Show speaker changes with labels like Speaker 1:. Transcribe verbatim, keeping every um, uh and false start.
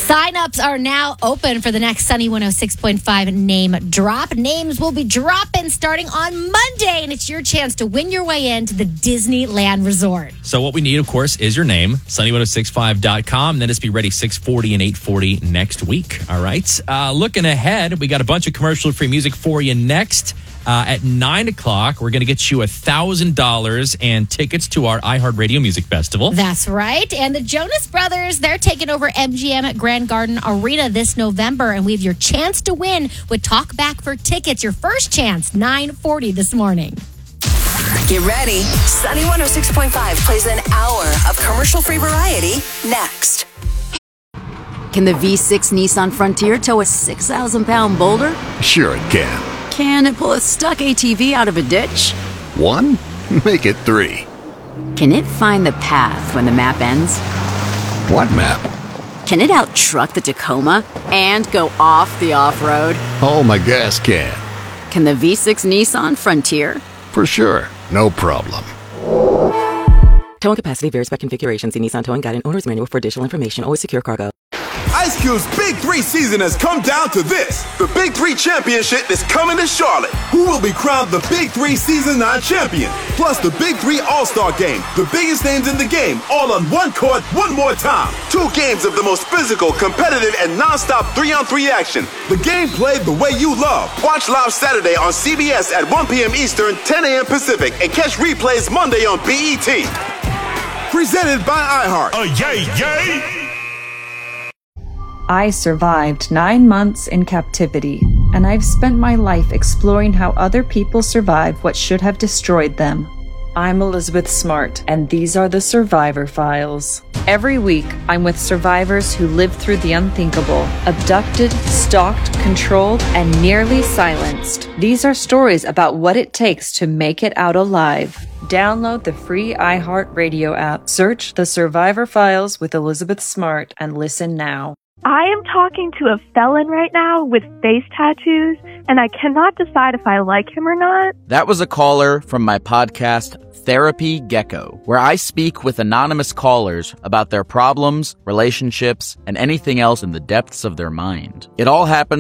Speaker 1: Sign-ups are now open for the next Sunny one oh six point five name drop. Names will be dropping starting on Monday, and it's your chance to win your way into the Disneyland Resort.
Speaker 2: So what we need, of course, is your name, sunny one oh six five dot com, and then it's be ready six forty and eight forty next week. All right. Uh, looking ahead, we got a bunch of commercial-free music for you next. Uh, at nine o'clock, we're going to get you one thousand dollars and tickets to our iHeartRadio Music Festival.
Speaker 1: That's right. And the Jonas Brothers, they're taking over M G M at Grand Garden Arena this November. And we have your chance to win with Talk Back for tickets. Your first chance, nine forty this morning.
Speaker 3: Get ready. Sunny one oh six point five plays an hour of commercial-free variety next.
Speaker 4: Can the V six Nissan Frontier tow a six thousand pound boulder?
Speaker 5: Sure it can.
Speaker 4: Can it pull a stuck A T V out of a ditch?
Speaker 5: One? Make it three.
Speaker 4: Can it find the path when the map ends?
Speaker 5: What map?
Speaker 4: Can it out-truck the Tacoma and go off the off-road?
Speaker 5: Oh, my gas can.
Speaker 4: Can the V six Nissan Frontier?
Speaker 5: For sure. No problem.
Speaker 6: Towing capacity varies by configuration. See Nissan Towing Guide and Owner's Manual for additional information. Always secure cargo.
Speaker 7: Ice Cube's Big Three season has come down to this. The Big Three Championship is coming to Charlotte. Who will be crowned the Big Three Season nine champion? Plus the Big Three All-Star Game. The biggest names in the game, all on one court, one more time. Two games of the most physical, competitive, and non-stop three-on-three action. The game played the way you love. Watch live Saturday on C B S at one p.m. Eastern, ten a.m. Pacific, and catch replays Monday on B E T. Presented by iHeart.
Speaker 8: Oh, yay, yay!
Speaker 9: I survived nine months in captivity, and I've spent my life exploring how other people survive what should have destroyed them. I'm Elizabeth Smart, and these are the Survivor Files. Every week, I'm with survivors who lived through the unthinkable, abducted, stalked, controlled, and nearly silenced. These are stories about what it takes to make it out alive. Download the free iHeartRadio app, search The Survivor Files with Elizabeth Smart, and listen now.
Speaker 10: I am talking to a felon right now with face tattoos, and I cannot decide if I like him or not.
Speaker 11: That was a caller from my podcast, Therapy Gecko, where I speak with anonymous callers about their problems, relationships, and anything else in the depths of their mind. It all happens